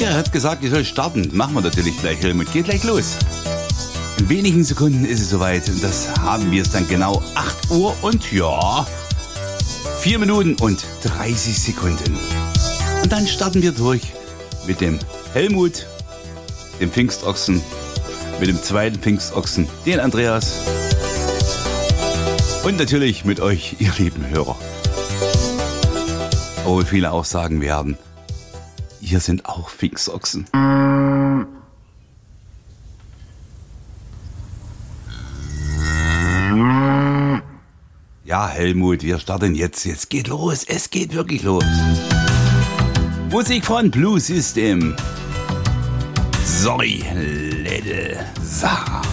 Er hat gesagt, ich soll starten. Machen wir natürlich gleich, Helmut. Geht gleich los. In wenigen Sekunden ist es soweit. Und das haben wir es dann genau 8 Uhr und ja, 4 Minuten und 30 Sekunden. Und dann starten wir durch mit dem Helmut, dem Pfingstochsen, mit dem zweiten Pfingstochsen, den Andreas und natürlich mit euch, ihr lieben Hörer. Obwohl viele auch sagen werden, ihr sind auch Pfingstochsen. Ja, Helmut, wir starten jetzt. Jetzt geht los. Es geht wirklich los. Musik von Blue System. Sorry, Little Sarah.